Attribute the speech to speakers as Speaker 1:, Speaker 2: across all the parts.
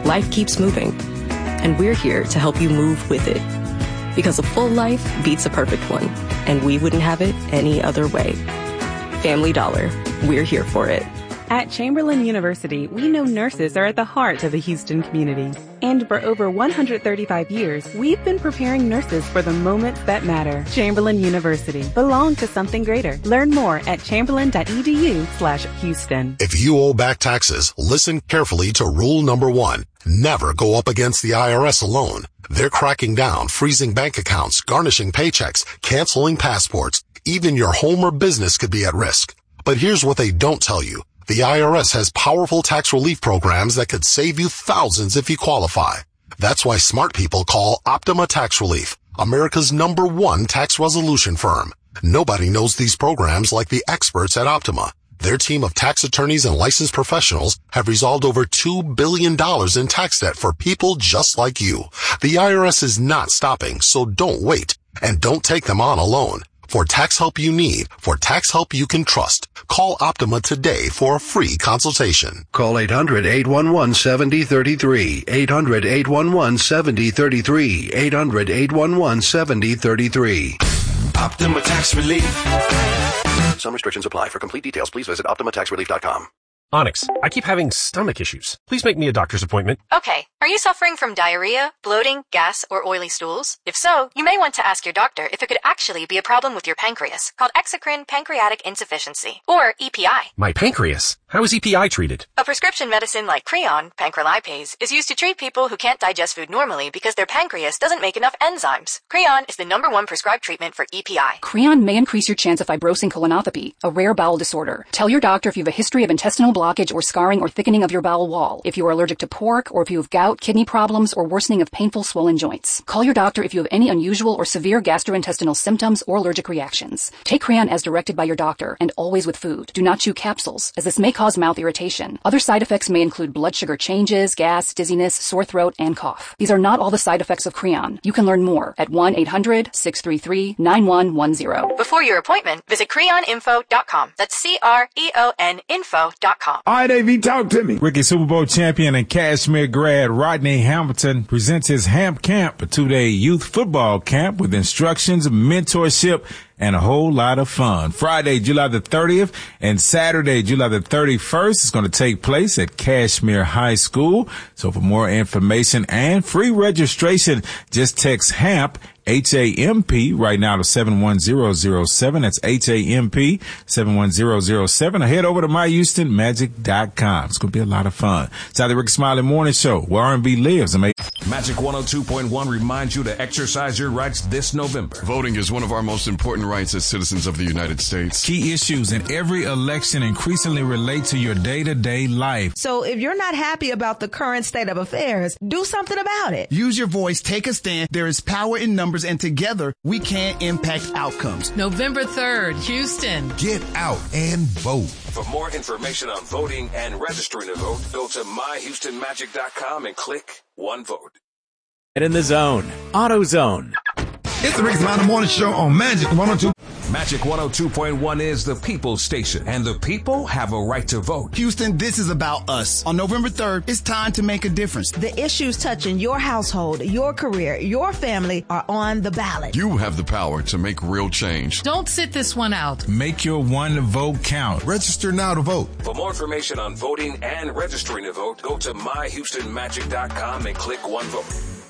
Speaker 1: life keeps moving, and we're here to help you move with it. Because a full life beats a perfect one, and we wouldn't have it any other way. Family Dollar, we're here for it.
Speaker 2: At Chamberlain University, we know nurses are at the heart of the Houston community. And for over 135 years, we've been preparing nurses for the moments that matter. Chamberlain University. Belong to something greater. Learn more at chamberlain.edu/Houston.
Speaker 3: If you owe back taxes, listen carefully to rule number 1. Never go up against the IRS alone. They're cracking down, freezing bank accounts, garnishing paychecks, canceling passports. Even your home or business could be at risk. But here's what they don't tell you. The IRS has powerful tax relief programs that could save you thousands if you qualify. That's why smart people call Optima Tax Relief, America's #1 tax resolution firm. Nobody knows these programs like the experts at Optima. Their team of tax attorneys and licensed professionals have resolved over $2 billion in tax debt for people just like you. The IRS is not stopping, so don't wait. And don't take them on alone. For tax help you need, for tax help you can trust, call Optima today for a free consultation.
Speaker 4: Call 800-811-7033, 800-811-7033, 800-811-7033.
Speaker 5: Optima Tax Relief.
Speaker 4: Some restrictions apply. For complete details, please visit OptimaTaxRelief.com.
Speaker 6: Onyx, I keep having stomach issues. Please make me a doctor's appointment.
Speaker 7: Okay. Are you suffering from diarrhea, bloating, gas, or oily stools? If so, you may want to ask your doctor if it could actually be a problem with your pancreas, called exocrine pancreatic insufficiency, or EPI.
Speaker 6: My pancreas? How is EPI treated?
Speaker 7: A prescription medicine like Creon, pancrelipase, is used to treat people who can't digest food normally because their pancreas doesn't make enough enzymes. Creon is the #1 prescribed treatment for EPI.
Speaker 8: Creon may increase your chance of fibrosing colonopathy, a rare bowel disorder. Tell your doctor if you have a history of intestinal blockage or scarring or thickening of your bowel wall, if you are allergic to pork, or if you have gout, kidney problems, or worsening of painful swollen joints. Call your doctor if you have any unusual or severe gastrointestinal symptoms or allergic reactions. Take Creon as directed by your doctor, and always with food. Do not chew capsules, as this may cause mouth irritation. Other side effects may include blood sugar changes, gas, dizziness, sore throat, and cough. These are not all the side effects of Creon. You can learn more at 1-800-633-9110.
Speaker 7: Before your appointment, visit creoninfo.com. That's CREON info.com.
Speaker 9: All right, AV, talk to me. Rookie Super Bowl champion and Cashmere grad Rodney Hamilton presents his Hamp Camp, a 2-day youth football camp with instructions, mentorship, and a whole lot of fun. Friday, July the 30th and Saturday, July the 31st is going to take place at Cashmere High School. So for more information and free registration, just text HAMP, H-A-M-P, right now to 71007. That's H-A-M-P, 71007. Or head over to myhoustonmagic.com. It's going to be a lot of fun. It's the Rick Smiley Morning Show, where R&B lives.
Speaker 5: Magic 102.1 reminds you to exercise your rights this November.
Speaker 10: Voting is one of our most important rights as citizens of the United States.
Speaker 9: Key issues in every election increasingly relate to your day-to-day life.
Speaker 11: So if you're not happy about the current state of affairs, do something about it.
Speaker 12: Use your voice, take a stand. There is power in numbers, and together we can impact outcomes.
Speaker 13: November 3rd, Houston.
Speaker 5: Get out and vote. For more information on voting and registering to vote, go to myhoustonmagic.com and click One Vote.
Speaker 14: And in the zone, AutoZone.
Speaker 15: It's the Rick Smiley Morning Show on Magic 102.
Speaker 5: Magic 102.1 is the people's station, and the people have a right to vote.
Speaker 12: Houston, this is about us. On November 3rd, it's time to make a difference.
Speaker 11: The issues touching your household, your career, your family are on the ballot.
Speaker 10: You have the power to make real change.
Speaker 13: Don't sit this one out.
Speaker 9: Make your one vote count.
Speaker 15: Register now to vote.
Speaker 5: For more information on voting and registering to vote, go to myhoustonmagic.com and click One Vote.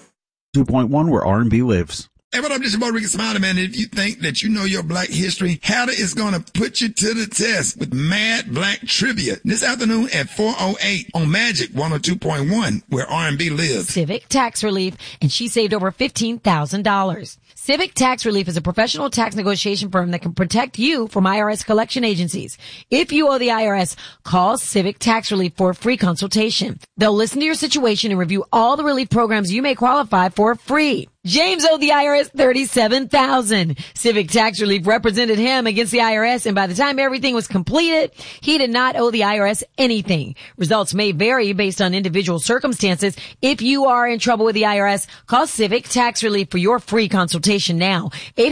Speaker 16: 2.1, where R&B lives.
Speaker 15: Hey, what up? This is your boy Ricky Smiley, man. If you think that you know your black history, Hatter is going to put you to the test with Mad Black Trivia this afternoon at 4:08 on Magic 102.1, where R&B lives.
Speaker 17: Civic Tax Relief, and she saved over $15,000. Civic Tax Relief is a professional tax negotiation firm that can protect you from IRS collection agencies. If you owe the IRS, call Civic Tax Relief for a free consultation. They'll listen to your situation and review all the relief programs you may qualify for free. James owed the IRS $37,000. Civic Tax Relief represented him against the IRS, and by the time everything was completed, he did not owe the IRS anything. Results may vary based on individual circumstances. If you are in trouble with the IRS, call Civic Tax Relief for your free consultation now.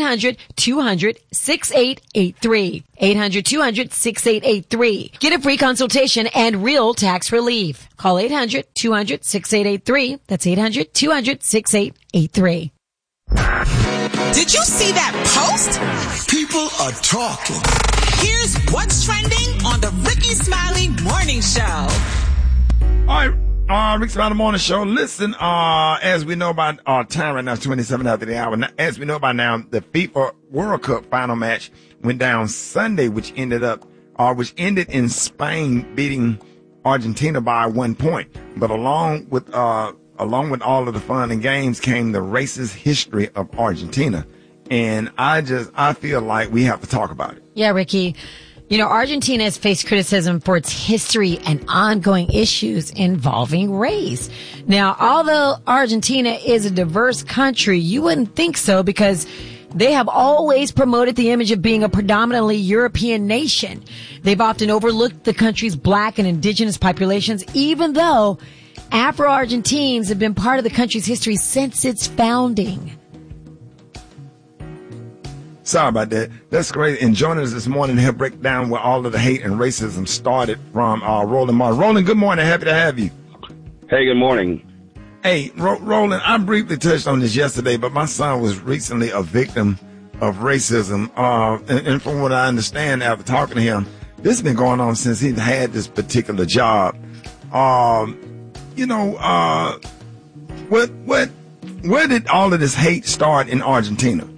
Speaker 17: 800-200-6883. 800-200-6883. Get a free consultation and real tax relief. Call 800-200-6883. That's 800-200-6883.
Speaker 18: Did you see that post?
Speaker 15: People are talking.
Speaker 18: Here's what's trending on the Ricky Smiley Morning Show.
Speaker 15: All right, Ricky Smiley Morning Show. Listen, as we know by our time right now, it's 27 after the hour. As we know by now, the FIFA World Cup final match went down Sunday, which ended in Spain beating Argentina by 1 point. But along with all of the fun and games came the racist history of Argentina. And I feel like we have to talk about it.
Speaker 17: Yeah, Ricky. You know, Argentina has faced criticism for its history and ongoing issues involving race. Now, although Argentina is a diverse country, you wouldn't think so because they have always promoted the image of being a predominantly European nation. They've often overlooked the country's black and indigenous populations, even though Afro-Argentines have been part of the country's history since its founding.
Speaker 15: Sorry about that. That's great. And joining us this morning to help break down where all of the hate and racism started from Roland Martin. Roland, good morning. Happy to have you.
Speaker 19: Hey, good morning.
Speaker 15: Hey, Roland, I briefly touched on this yesterday, but my son was recently a victim of racism. And from what I understand after talking to him, this has been going on since he had this particular job. Where did all of this hate start in Argentina?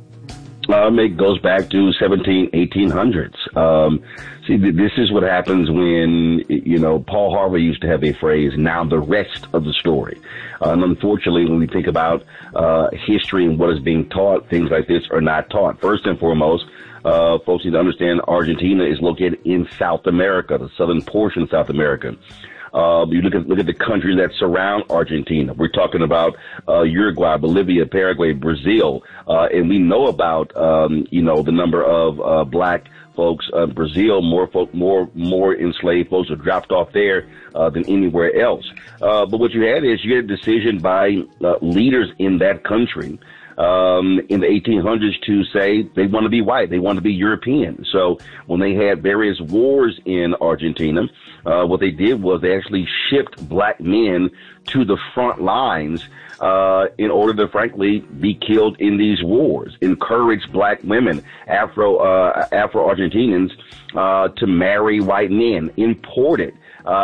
Speaker 19: It goes back to 1800s. See, this is what happens when, Paul Harvey used to have a phrase, now the rest of the story. And unfortunately, when we think about history and what is being taught, things like this are not taught. First and foremost, folks need to understand Argentina is located in South America, the southern portion of South America. You look at the countries that surround Argentina. We're talking about Uruguay, Bolivia, Paraguay, Brazil, and we know about the number of black folks. Brazil, more enslaved folks are dropped off there than anywhere else. But what you had is you had a decision by leaders in that country in the 1800s to say they want to be white, they want to be European. So when they had various wars in Argentina, what they did was they actually shipped black men to the front lines in order to, frankly, be killed in these wars, encourage black women, Afro-Argentinians, to marry white men, imported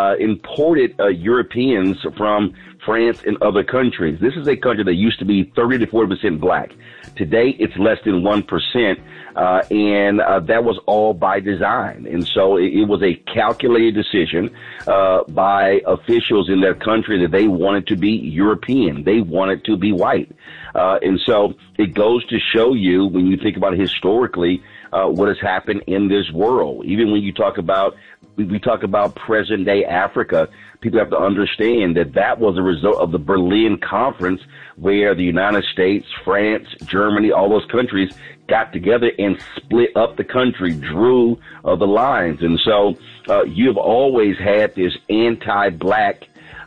Speaker 19: Europeans from France and other countries. This is a country that used to be 30 to 40% black. Today, it's less than 1%, and that was all by design. And so it was a calculated decision by officials in that country that they wanted to be European. They wanted to be white. And so it goes to show you, when you think about it historically, what has happened in this world. Even when you talk about we talk about present day Africa, people have to understand that that was a result of the Berlin Conference, where the United States, France, Germany, all those countries got together and split up the country, drew the lines. And so you've always had this anti-black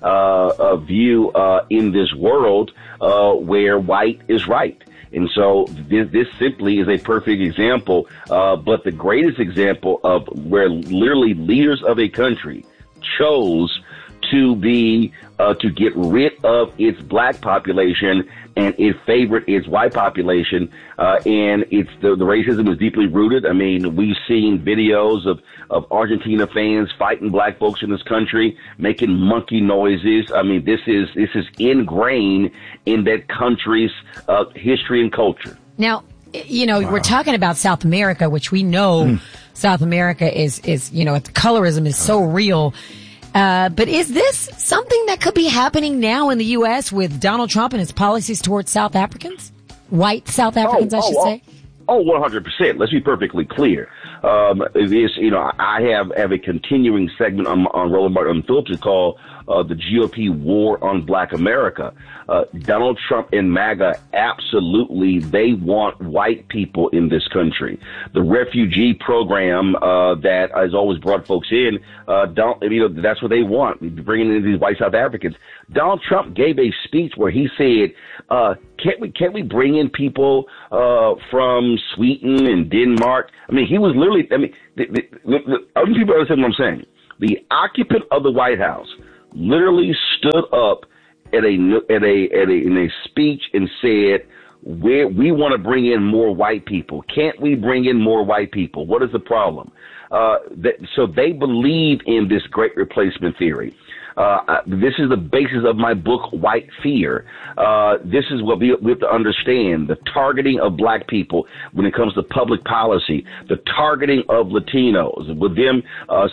Speaker 19: view in this world where white is right. And so this simply is a perfect example, but the greatest example of where literally leaders of a country chose to get rid of its black population and it favored its white population, and the racism is deeply rooted. I mean, we've seen videos of Argentina fans fighting black folks in this country, making monkey noises. I mean, this is ingrained in that country's history and culture.
Speaker 17: Now, we're talking about South America, which we know South America is colorism is so real. But is this something that could be happening now in the U.S. with Donald Trump and his policies towards South Africans? White South Africans, I should say.
Speaker 19: 100%. Let's be perfectly clear. I have a continuing segment on Roland Martin Phillips called the GOP war on Black America. Donald Trump and MAGA, absolutely, they want white people in this country. The refugee program that has always brought folks in, that's what they want, bringing in these white South Africans. Donald Trump gave a speech where he said, can't we bring in people from Sweden and Denmark? I mean, he was literally, the other people understand what I'm saying. The occupant of the White House literally stood up in a speech and said, we want to bring in more white people. Can't we bring in more white people? What is the problem? So they believe in this great replacement theory. This is the basis of my book, White Fear. This is what we have to understand. The targeting of black people when it comes to public policy, the targeting of Latinos with them,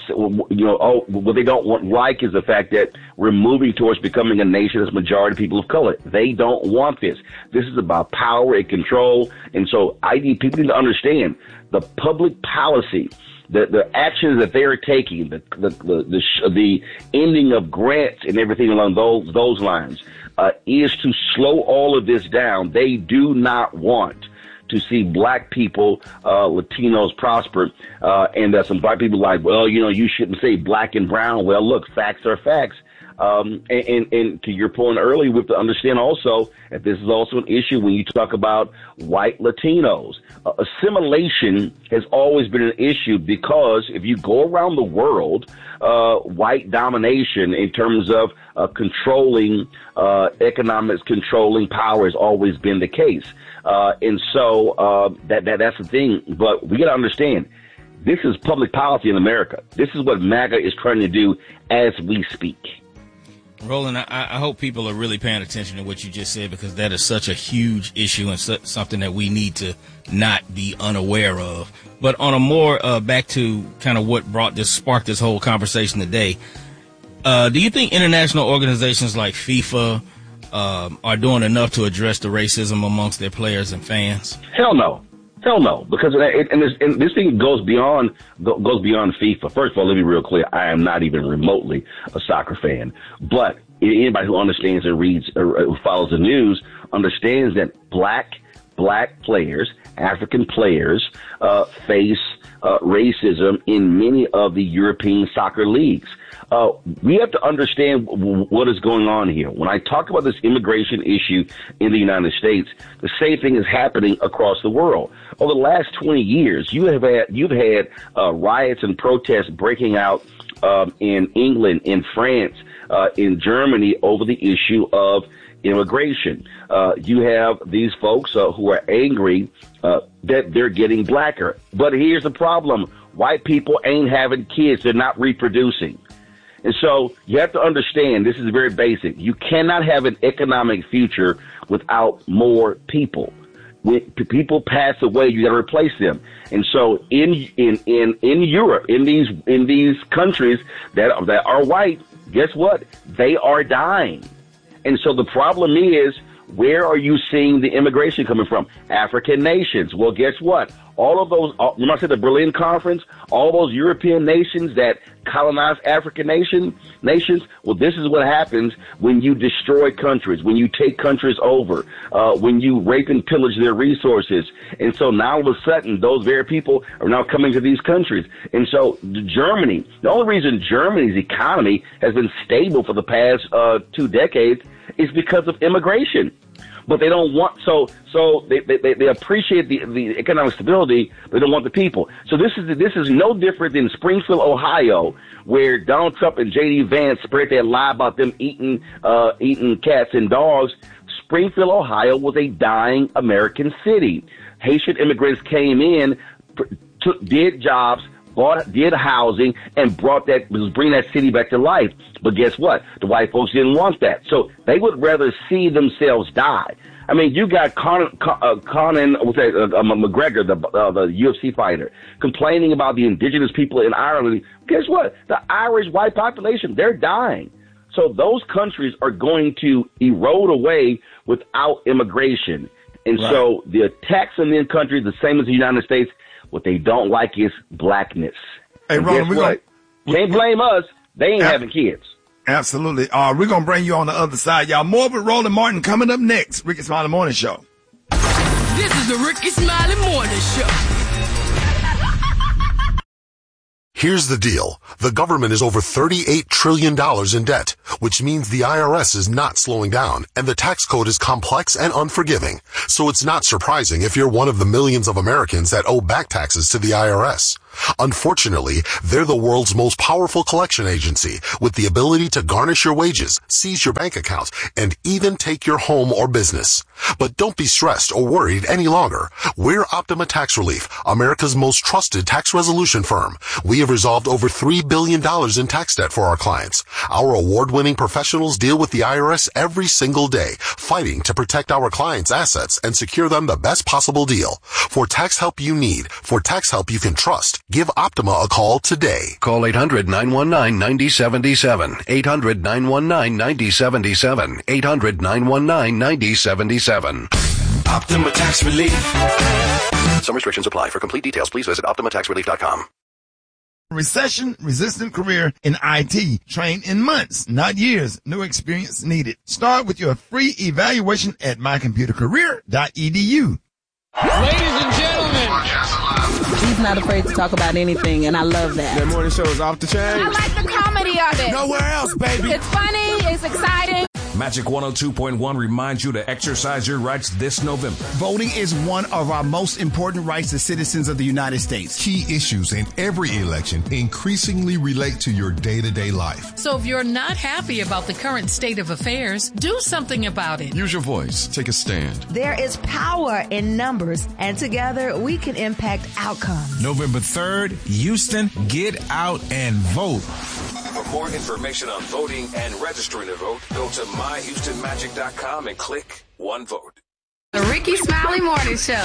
Speaker 19: what they don't like is the fact that we're moving towards becoming a nation that's majority people of color. They don't want this. This is about power and control. And so people need to understand the public policy, the actions that they are taking, the ending of grants and everything along those lines, is to slow all of this down. They do not want to see black people, Latinos prosper, and some black people like, well, you shouldn't say black and brown. Well, look, facts are facts. And to your point earlier, we have to understand also that this is also an issue when you talk about white Latinos. Assimilation has always been an issue because if you go around the world, white domination in terms of controlling economics, controlling power has always been the case. And so that's the thing. But we got to understand, this is public policy in America. This is what MAGA is trying to do as we speak.
Speaker 20: Roland, I hope people are really paying attention to what you just said, because that is such a huge issue and something that we need to not be unaware of. But on a more back to kind of what sparked this whole conversation today, do you think international organizations like FIFA are doing enough to address the racism amongst their players and fans?
Speaker 19: Hell no. Hell no, because and this thing goes beyond FIFA. First of all, let me be real clear. I am not even remotely a soccer fan, but anybody who understands and reads or who follows the news understands that black players, African players, face racism in many of the European soccer leagues. We have to understand what is going on here. When I talk about this immigration issue in the United States, the same thing is happening across the world. Over the last 20 years, you've had riots and protests breaking out in England, in France, in Germany over the issue of immigration. You have these folks who are angry that they're getting blacker. But here's the problem. White people ain't having kids. They're not reproducing. And so you have to understand, this is very basic. You cannot have an economic future without more people. When people pass away, you got to replace them. And so in Europe, in these countries that are white, guess what? They are dying. And so the problem is, where are you seeing the immigration coming from? African nations. Well, guess what? All of those, when I said the Berlin Conference, all those European nations that colonized African nations, well, this is what happens when you destroy countries, when you take countries over, when you rape and pillage their resources. And so now all of a sudden, those very people are now coming to these countries. And so Germany, the only reason Germany's economy has been stable for the past 2 decades is because of immigration. But they don't want, so they appreciate the economic stability, but they don't want the people. So this is no different than Springfield, Ohio, where Donald Trump and J.D. Vance spread that lie about them eating cats and dogs. Springfield, Ohio was a dying American city. Haitian immigrants came in, did jobs, did housing, and bring that city back to life. But guess what? The white folks didn't want that. So they would rather see themselves die. I mean, you got Conor McGregor, the UFC fighter, complaining about the indigenous people in Ireland. Guess what? The Irish white population, they're dying. So those countries are going to erode away without immigration. And right. So the attacks in these countries, the same as the United States, what they don't like is blackness.
Speaker 2: Hey, Roland,
Speaker 19: can't blame us. They ain't having kids.
Speaker 15: Absolutely. We're going to bring you on the other side, y'all. More with Roland Martin coming up next. Ricky Smiley Morning Show.
Speaker 18: This is the Ricky Smiley Morning Show.
Speaker 3: Here's the deal. The government is over $38 trillion in debt, which means the IRS is not slowing down, and the tax code is complex and unforgiving. So it's not surprising if you're one of the millions of Americans that owe back taxes to the IRS. Unfortunately, they're the world's most powerful collection agency with the ability to garnish your wages, seize your bank accounts, and even take your home or business. But don't be stressed or worried any longer. We're Optima Tax Relief, America's most trusted tax resolution firm. We have resolved over $3 billion in tax debt for our clients. Our award-winning professionals deal with the IRS every single day, fighting to protect our clients' assets and secure them the best possible deal. For tax help you need, for tax help you can trust, give Optima a call today.
Speaker 21: Call 800-919-9077. 800-919-9077. 800-919-9077.
Speaker 5: Optima Tax Relief.
Speaker 4: Some restrictions apply. For complete details, please visit OptimaTaxRelief.com.
Speaker 15: Recession-resistant career in IT. Train in months, not years. No experience needed. Start with your free evaluation at mycomputercareer.edu.
Speaker 22: Ladies and gentlemen,
Speaker 23: he's not afraid to talk about anything, and I love that.
Speaker 22: That morning show is off the chain.
Speaker 24: I like the comedy of it.
Speaker 22: Nowhere else, baby.
Speaker 24: It's funny. It's exciting.
Speaker 5: Magic 102.1 reminds you to exercise your rights this November.
Speaker 12: Voting is one of our most important rights as citizens of the United States.
Speaker 25: Key issues in every election increasingly relate to your day-to-day life.
Speaker 13: So if you're not happy about the current state of affairs, do something about it.
Speaker 10: Use your voice. Take a stand.
Speaker 11: There is power in numbers, and together we can impact outcomes.
Speaker 9: November 3rd, Houston, get out and vote.
Speaker 5: For more information on voting and registering to vote, go to myhoustonmagic.com and click One Vote.
Speaker 24: The Ricky Smiley Morning Show.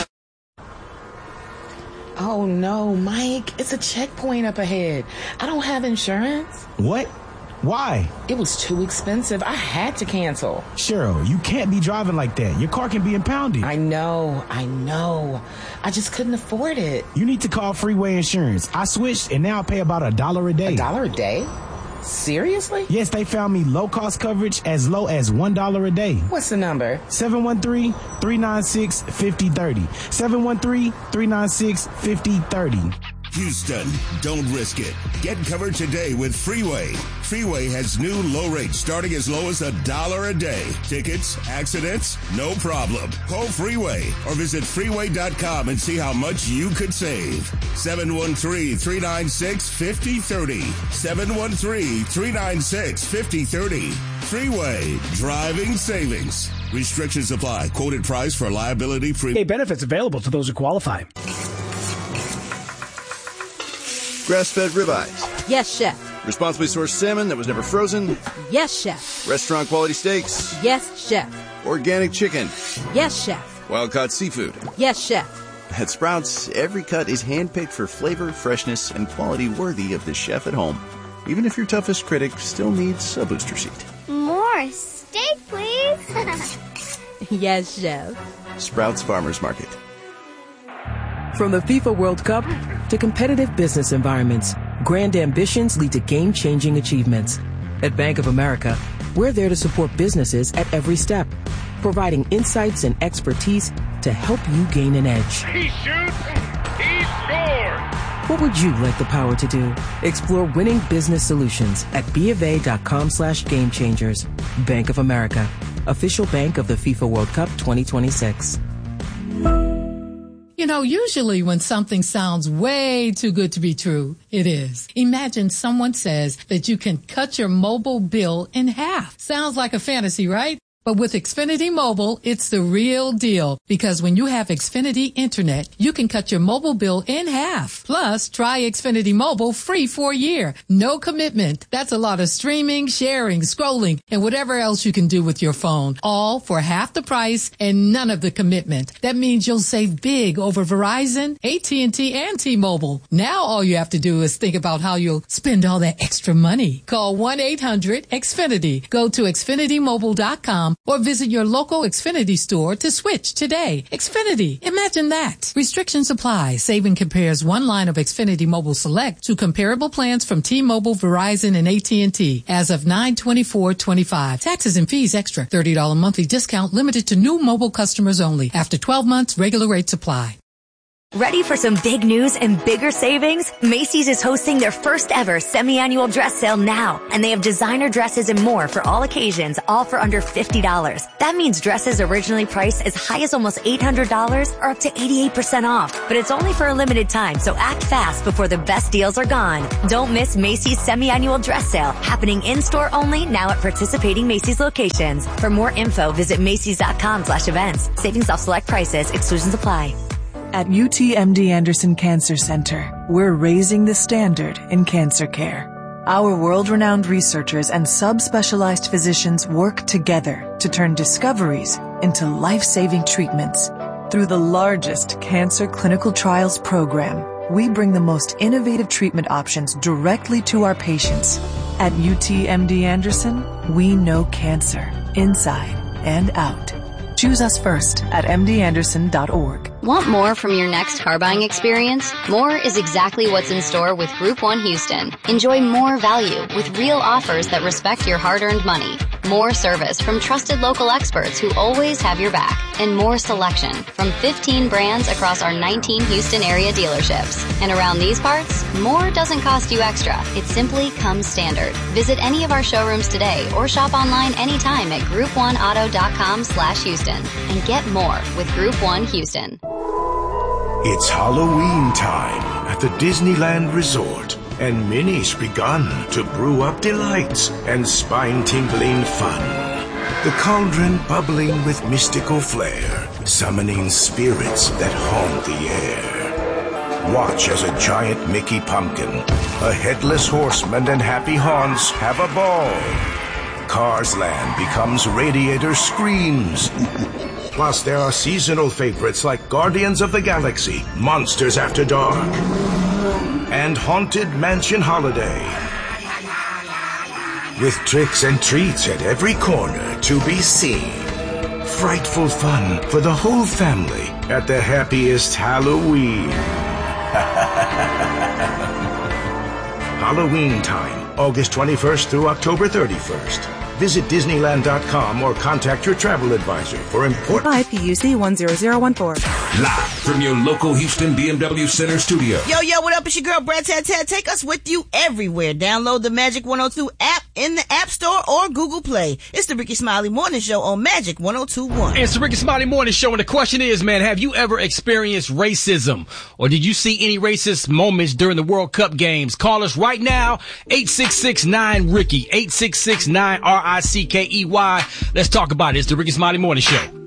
Speaker 26: Oh no, Mike, it's a checkpoint up ahead. I don't have insurance.
Speaker 27: What? Why?
Speaker 26: It was too expensive. I had to cancel.
Speaker 27: Cheryl, you can't be driving like that. Your car can be impounded.
Speaker 26: I know. I just couldn't afford it.
Speaker 27: You need to call Freeway Insurance. I switched and now I pay about $1 a day.
Speaker 26: $1 a day? Seriously?
Speaker 27: Yes, they found me low-cost coverage as low as $1 a day.
Speaker 26: What's the number?
Speaker 27: 713-396-5030. 713-396-5030.
Speaker 28: Houston, don't risk it. Get covered today with Freeway. Freeway has new low rates starting as low as $1 a day. Tickets, accidents, no problem. Call Freeway or visit freeway.com and see how much you could save. 713-396-5030. 713-396-5030. Freeway, driving savings. Restrictions apply. Quoted price for liability free.
Speaker 29: Benefits available to those who qualify.
Speaker 30: Grass-fed ribeyes.
Speaker 24: Yes, chef.
Speaker 30: Responsibly sourced salmon that was never frozen.
Speaker 24: Yes, chef.
Speaker 30: Restaurant quality steaks.
Speaker 24: Yes, chef.
Speaker 30: Organic chicken.
Speaker 24: Yes, chef.
Speaker 30: Wild-caught seafood.
Speaker 24: Yes, chef.
Speaker 30: At Sprouts, every cut is handpicked for flavor, freshness, and quality worthy of the chef at home. Even if your toughest critic still needs a booster seat.
Speaker 24: More steak, please. Yes, chef.
Speaker 30: Sprouts Farmers Market.
Speaker 31: From the FIFA World Cup to competitive business environments, grand ambitions lead to game-changing achievements. At Bank of America, we're there to support businesses at every step, providing insights and expertise to help you gain an edge.
Speaker 22: He shoots, he scores!
Speaker 31: What would you like the power to do? Explore winning business solutions at BofA.com/gamechangers. Bank of America, official bank of the FIFA World Cup 2026.
Speaker 13: You know, usually when something sounds way too good to be true, it is. Imagine someone says that you can cut your mobile bill in half. Sounds like a fantasy, right? But with Xfinity Mobile, it's the real deal. Because when you have Xfinity Internet, you can cut your mobile bill in half. Plus, try Xfinity Mobile free for a year. No commitment. That's a lot of streaming, sharing, scrolling, and whatever else you can do with your phone. All for half the price and none of the commitment. That means you'll save big over Verizon, AT&T, and T-Mobile. Now all you have to do is think about how you'll spend all that extra money. Call 1-800-XFINITY. Go to XfinityMobile.com Xfinity.com or visit your local Xfinity store to switch today. Xfinity, imagine that. Restrictions apply. Saving compares one line of Xfinity Mobile Select to comparable plans from T-Mobile, Verizon, and AT&T as of 9/24/25. Taxes and fees extra. $30 monthly discount limited to new mobile customers only. After 12 months, regular rates apply.
Speaker 1: Ready for some big news and bigger savings? Macy's is hosting their first ever semi-annual dress sale now, and they have designer dresses and more for all occasions, all for under $50. That means dresses originally priced as high as almost $800 are up to 88% off. But it's only for a limited time, so act fast before the best deals are gone. Don't miss Macy's semi-annual dress sale, happening in-store only now at participating Macy's locations. For more info, visit Macys.com/events. Savings off select prices. Exclusions apply.
Speaker 2: At UTMD Anderson Cancer Center, we're raising the standard in cancer care. Our world-renowned researchers and subspecialized physicians work together to turn discoveries into life-saving treatments. Through the largest cancer clinical trials program, we bring the most innovative treatment options directly to our patients. At UTMD Anderson, we know cancer, inside and out. Choose us first at mdanderson.org.
Speaker 6: Want more from your next car buying experience? More is exactly what's in store with Group 1 Houston. Enjoy more value with real offers that respect your hard-earned money. More service from trusted local experts who always have your back. And more selection from 15 brands across our 19 Houston area dealerships. And around these parts, more doesn't cost you extra. It simply comes standard. Visit any of our showrooms today or shop online anytime at group1auto.com/Houston and get more with Group 1 Houston.
Speaker 7: It's Halloween time at the Disneyland Resort, and Minnie's begun to brew up delights and spine-tingling fun. The cauldron bubbling with mystical flair, summoning spirits that haunt the air. Watch as a giant Mickey pumpkin, a headless horseman, and Happy Haunts have a ball. Cars Land becomes Radiator Screams. Plus, there are seasonal favorites like Guardians of the Galaxy, Monsters After Dark, and Haunted Mansion Holiday. With tricks and treats at every corner to be seen. Frightful fun for the whole family at the happiest Halloween. Halloween time, August 21st through October 31st. Visit Disneyland.com or contact your travel advisor for important...
Speaker 8: IPUC 10014.
Speaker 5: Live from your local Houston BMW Center studio.
Speaker 14: Yo, what up? It's your girl, Brad Tat. Take us with you everywhere. Download the Magic 102 app in the App Store or Google Play. It's the Ricky Smiley Morning Show on Magic 102.1.
Speaker 16: It's the Ricky Smiley Morning Show, and the question is, man, have you ever experienced racism? Or did you see any racist moments during the World Cup games? Call us right now, 866-9-RICKY, 866-9-RICKEY. Let's talk about it. It's the Ricky Smiley Morning Show.